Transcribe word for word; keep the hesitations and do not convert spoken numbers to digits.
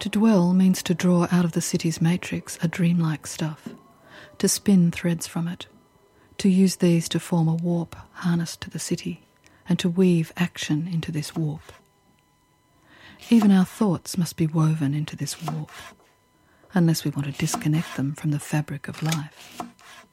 To dwell means to draw out of the city's matrix a dreamlike stuff, to spin threads from it, to use these to form a warp harnessed to the city, and to weave action into this warp. Even our thoughts must be woven into this warp, unless we want to disconnect them from the fabric of life.